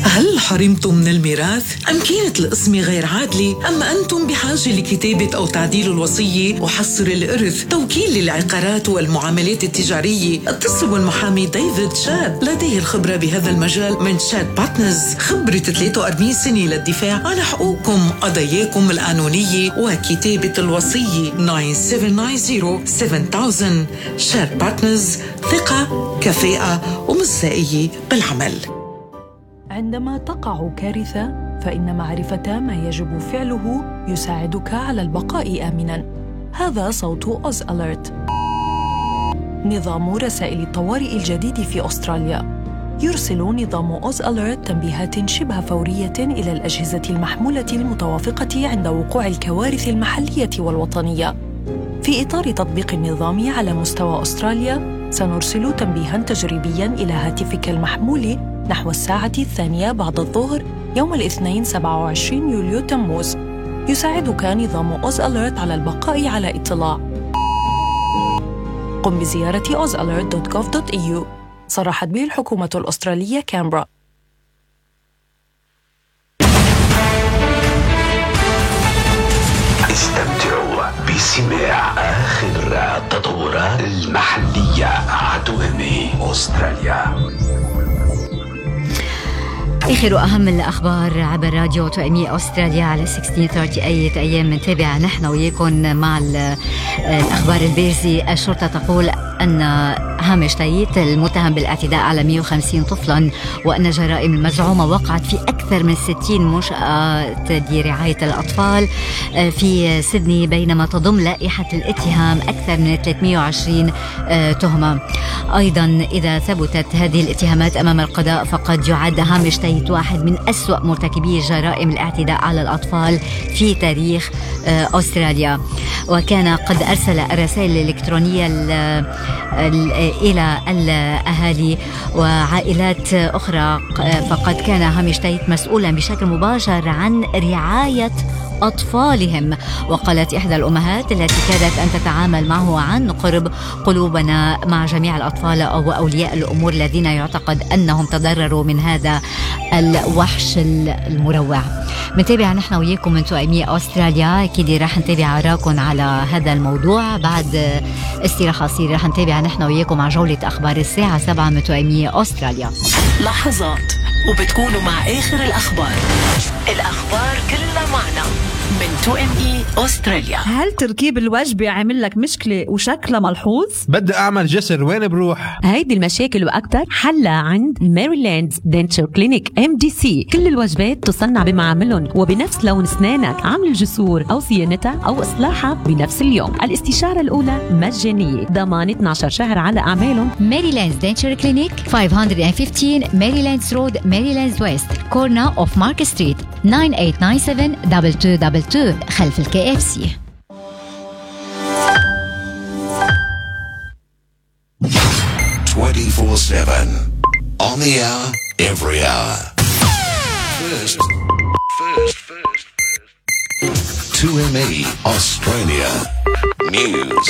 هل حرمتم من الميراث؟ أم كانت القسمة غير عادلة؟ أم أنتم بحاجة لكتابة أو تعديل الوصية وحصر الإرث؟ توكيل للعقارات والمعاملات التجارية؟ اتصلوا بالمحامي ديفيد شاد، لديه الخبرة بهذا المجال من شاد بارتنرز، خبرة 43 سنة للدفاع عن حقوقكم قضاياكم القانونية وكتابة الوصية. 9790-7000. شاد بارتنرز، ثقة، كفاءة ومصداقية بالعمل. عندما تقع كارثة فإن معرفة ما يجب فعله يساعدك على البقاء آمناً. هذا صوت أوز أليرت، نظام رسائل الطوارئ الجديد في أستراليا. يرسل نظام أوز أليرت تنبيهات شبه فورية إلى الأجهزة المحمولة المتوافقة عند وقوع الكوارث المحلية والوطنية. في إطار تطبيق النظام على مستوى أستراليا، سنرسل تنبيهاً تجريبياً إلى هاتفك المحمول نحو الساعة 2 بعد الظهر يوم الاثنين 27 يوليو تموز. يساعدك نظام أوز أليرت على البقاء على اطلاع. قم بزيارة ozalert.gov.au. صرحت به الحكومة الأسترالية كامبرا. استمتعوا بسماع آخر التطورات المحلية على أستراليا. آخر وأهم الأخبار عبر راديو توأمية أستراليا على 1638 أيام منتابعة نحن وياكم مع الأخبار البارزة. الشرطة تقول أن هامش تايت المتهم بالاعتداء على 150 طفلا، وأن جرائم المزعومة وقعت في أكثر من 60 منشأة لرعاية الأطفال في سيدني، بينما تضم لائحة الاتهام أكثر من 320 تهمة. أيضا إذا ثبتت هذه الاتهامات أمام القضاء فقد يعد هامش تايت واحد من أسوأ مرتكبي جرائم الاعتداء على الأطفال في تاريخ أستراليا. وكان قد أرسل الرسائل الإلكترونية إلى الأهالي وعائلات أخرى، فقد كان هامش تايت مسؤولا بشكل مباشر عن رعاية أطفالهم. وقالت إحدى الأمهات التي كادت أن تتعامل معه عن قرب: قلوبنا مع جميع الأطفال وأولياء الأمور الذين يعتقد أنهم تضرروا من هذا الوحش المروع. منتابع نحن وياكم من توأمية أستراليا، أكيد راح نتابع آراءكم على هذا الموضوع. بعد استراحة قصيرة راح نتابع نحن وياكم مع جولة أخبار الساعة 7 من توأمية أستراليا. لحظات وبتكونوا مع آخر الأخبار كلها معنا من توأمية أستراليا. هل تركيب الوجبة عامل لك مشكلة وشكلها ملحوظ؟ بدي أعمل جسر، وين بروح؟ هيدي المشاكل وأكتر حلها عند ميريلاند دنتشر كلينيك MDC. كل الوجبات تصنع بمعاملهم وبنفس لون أسنانك. عمل الجسور أو صيانتها أو إصلاحها بنفس اليوم. الاستشارة الأولى مجانية، ضمان 12 شهر على أعمالهم. ميريلاند دنتشر كلينيك 515 ميريلاند رود، ميريلاند ويست، كورنر أوف مارك ستريت، 98972222 خلف KFC. On the hour, every hour. First. 2ME Australia News.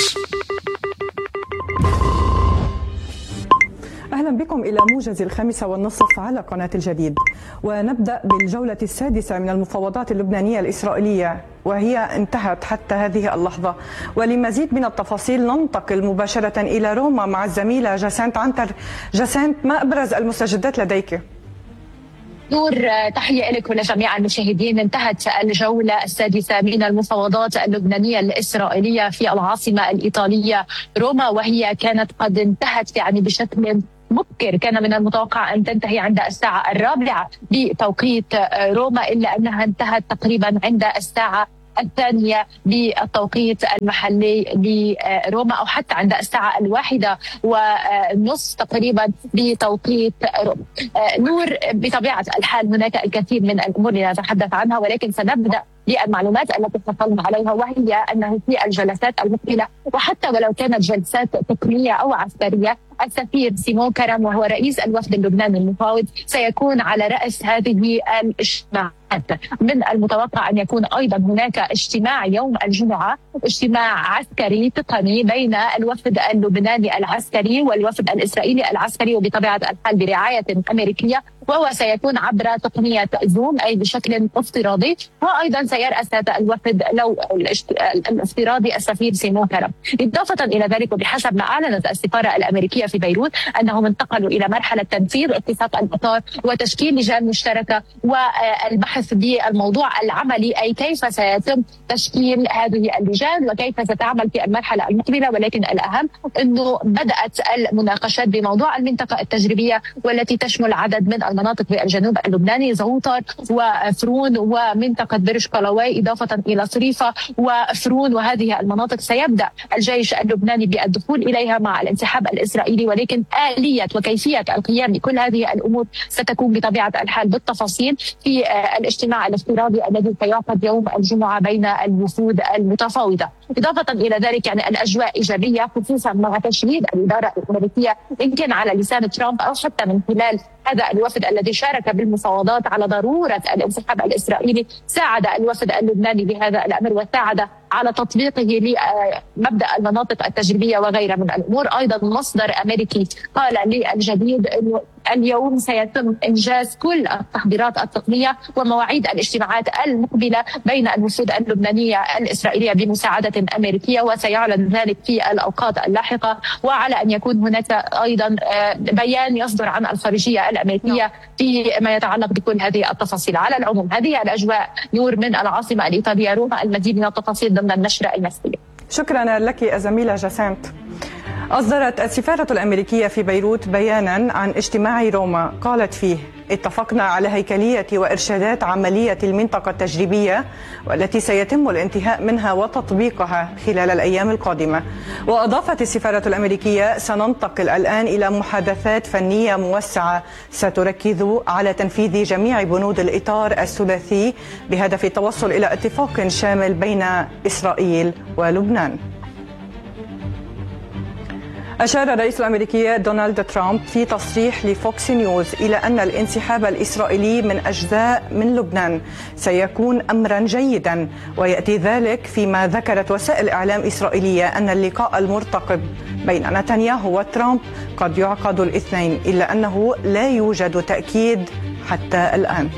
أهلا بكم إلى موجز 5:30 على قناة الجديد. ونبدأ بالجولة السادسة من المفاوضات اللبنانية الإسرائيلية، وهي انتهت حتى هذه اللحظة. ولمزيد من التفاصيل ننتقل مباشرة إلى روما مع الزميلة جاسنت عنتر. جاسنت، ما أبرز المستجدات لديك؟ نور، تحية لك ولجميع المشاهدين. انتهت الجولة السادسة من المفاوضات اللبنانية الإسرائيلية في العاصمة الإيطالية روما، وهي كانت قد انتهت بشكل مبكر. كان من المتوقع أن تنتهي عند الساعة 4 بتوقيت روما، إلا أنها انتهت تقريبا عند الساعة 2 بالتوقيت المحلي لروما، أو حتى عند الساعة 1:30 تقريبا بتوقيت روما. نور، بطبيعة الحال هناك الكثير من الأمور لنتحدث عنها، ولكن سنبدأ بالمعلومات التي حصلنا عليها، وهي أنه في الجلسات المقبلة، وحتى ولو كانت جلسات تقنية أو عسكرية، السفير سيمون كرم وهو رئيس الوفد اللبناني المفاوض سيكون على رأس هذه الاجتماعات. من المتوقع أن يكون أيضا هناك اجتماع يوم الجمعة، اجتماع عسكري تقني بين الوفد اللبناني العسكري والوفد الإسرائيلي العسكري، وبطبيعة الحال برعاية أمريكية، وهو سيكون عبر تقنية زوم أي بشكل افتراضي. وأيضا سيرأس هذا الوفد لو الافتراضي السفير سيمون كرم. إضافة إلى ذلك وبحسب ما أعلنت السفارة الأمريكية في بيروت أنهم انتقلوا إلى مرحلة تنفيذ اتفاق الإطار وتشكيل لجان مشتركة والبحث بالموضوع العملي، أي كيف سيتم تشكيل هذه اللجان وكيف ستعمل في المرحلة المقبلة. ولكن الأهم أنه بدأت المناقشات بموضوع المنطقة التجريبية والتي تشمل عدد من المناطق في الجنوب اللبناني، زغوطر وفرون ومنطقة برج قلاوي إضافة إلى صريفة وفرون. وهذه المناطق سيبدأ الجيش اللبناني بالدخول إليها مع الانسحاب الإسرائيلي، ولكن آلية وكيفية القيام بكل هذه الأمور ستكون بطبيعة الحال بالتفاصيل في الاجتماع الافتراضي الذي سيعقد يوم الجمعة بين الوفود المتفاوضة. إضافة إلى ذلك يعني الأجواء إيجابية خصوصا مع تشديد الإدارة الأمريكية إن كان على لسان ترامب أو حتى من خلال هذا الوفد الذي شارك بالمفاوضات على ضرورة الانسحاب الإسرائيلي. ساعد الوفد اللبناني بهذا الأمر وساعد على تطبيقه لمبدأ المناطق التجريبية وغيرها من الأمور. أيضا مصدر أمريكي قال للجديد أنه اليوم سيتم إنجاز كل التحضيرات التقنية ومواعيد الاجتماعات المقبلة بين الوفود اللبنانية الإسرائيلية بمساعدة أمريكية، وسيعلن ذلك في الأوقات اللاحقة. وعلى أن يكون هناك أيضا بيان يصدر عن الخارجية الأمريكية فيما يتعلق بكل هذه التفاصيل. على العموم هذه الأجواء نور من العاصمة الإيطالية روما. المزيد من التفاصيل ضمن النشرة المسئولة. شكرا لك الزميلة جاسانت. أصدرت السفارة الأمريكية في بيروت بيانا عن اجتماع روما قالت فيه: اتفقنا على هيكلية وإرشادات عملية المنطقة التجريبية والتي سيتم الانتهاء منها وتطبيقها خلال الأيام القادمة. وأضافت السفارة الأمريكية: سننتقل الآن إلى محادثات فنية موسعة ستركز على تنفيذ جميع بنود الإطار الثلاثي بهدف التوصل إلى اتفاق شامل بين إسرائيل ولبنان. أشار الرئيس الأمريكي دونالد ترامب في تصريح لفوكس نيوز إلى أن الانسحاب الإسرائيلي من أجزاء من لبنان سيكون أمرا جيدا، ويأتي ذلك فيما ذكرت وسائل إعلام إسرائيلية أن اللقاء المرتقب بين نتنياهو وترامب قد يعقد الاثنين، إلا أنه لا يوجد تأكيد حتى الآن.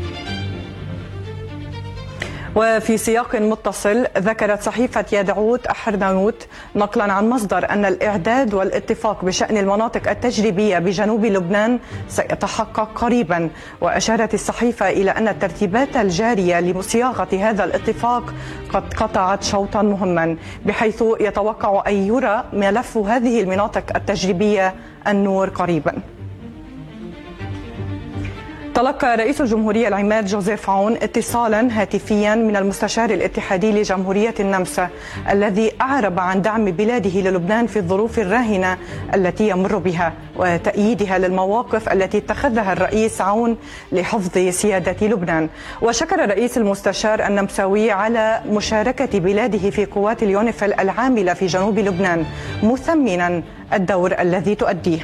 وفي سياق متصل ذكرت صحيفة يدعوت أحرنوت نقلا عن مصدر أن الإعداد والاتفاق بشأن المناطق التجريبية بجنوب لبنان سيتحقق قريبا. وأشارت الصحيفة إلى أن الترتيبات الجارية لصياغة هذا الاتفاق قد قطعت شوطا مهما، بحيث يتوقع أن يرى ملف هذه المناطق التجريبية النور قريبا. تلقى رئيس الجمهورية العماد جوزيف عون اتصالا هاتفيا من المستشار الاتحادي لجمهورية النمسا الذي أعرب عن دعم بلاده للبنان في الظروف الراهنة التي يمر بها وتأييدها للمواقف التي اتخذها الرئيس عون لحفظ سيادة لبنان. وشكر الرئيس المستشار النمساوي على مشاركة بلاده في قوات اليونيفيل العاملة في جنوب لبنان، مثمنا الدور الذي تؤديه.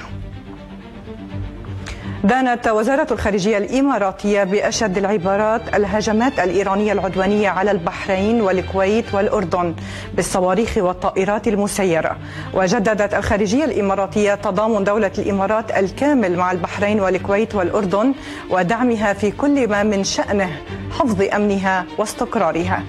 دانت وزارة الخارجية الإماراتية بأشد العبارات الهجمات الإيرانية العدوانية على البحرين والكويت والأردن بالصواريخ والطائرات المسيرة. وجددت الخارجية الإماراتية تضامن دولة الإمارات الكامل مع البحرين والكويت والأردن ودعمها في كل ما من شأنه حفظ أمنها واستقرارها.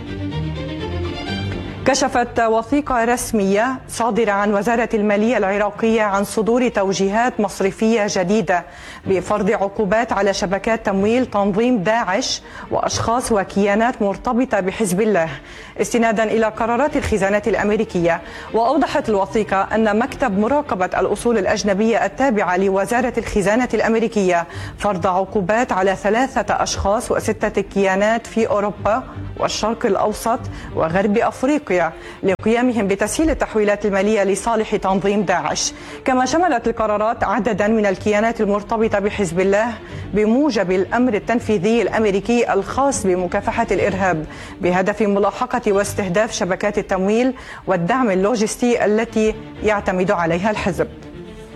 كشفت وثيقة رسمية صادرة عن وزارة المالية العراقية عن صدور توجيهات مصرفية جديدة بفرض عقوبات على شبكات تمويل تنظيم داعش وأشخاص وكيانات مرتبطة بحزب الله استنادا إلى قرارات الخزانة الأمريكية. وأوضحت الوثيقة أن مكتب مراقبة الأصول الأجنبية التابعة لوزارة الخزانة الأمريكية فرض عقوبات على 3 أشخاص و6 كيانات في أوروبا والشرق الأوسط وغرب أفريقيا لقيامهم بتسهيل التحويلات المالية لصالح تنظيم داعش. كما شملت القرارات عددا من الكيانات المرتبطة بحزب الله بموجب الأمر التنفيذي الأمريكي الخاص بمكافحة الإرهاب بهدف ملاحقة واستهداف شبكات التمويل والدعم اللوجستي التي يعتمد عليها الحزب.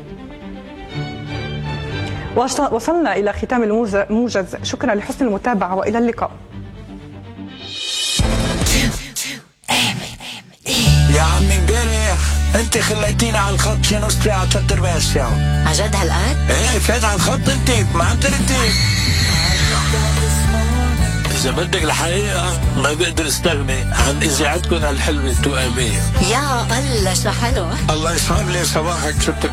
وصلنا إلى ختام الموجز. شكرا لحسن المتابعة وإلى اللقاء. يا عمي امبارح انت خليتينا على الخط شي نص ساعة 3/4 ساعة. عجد هالقد؟ ايه فات على الخط انت ما عم تردي. إذا بدك الحقيقة ما بقدر استغني عن إذاعتكم الحلوة 2ME. يا الله شو حلو. الله يسعد لي صباحك. شو